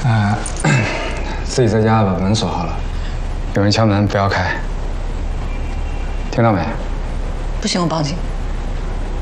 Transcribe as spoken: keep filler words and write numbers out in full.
呃，自己在家把门锁好了，有人敲门不要开，听到没？ 不行，我报警。